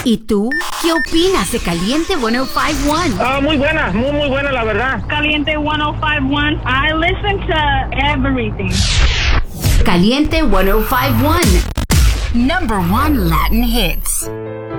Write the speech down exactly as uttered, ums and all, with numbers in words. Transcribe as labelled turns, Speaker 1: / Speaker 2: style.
Speaker 1: ¿Y tú? ¿Qué opinas de Caliente ciento cincuenta y uno?
Speaker 2: Ah, muy buena, muy, muy buena, la verdad.
Speaker 3: Caliente ciento cincuenta y uno. I listen to everything.
Speaker 1: Caliente ciento cincuenta y uno. Number one Latin hits.